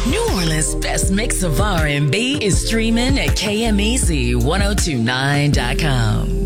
New Orleans' best mix of R&B is streaming at KMEZ1029.com.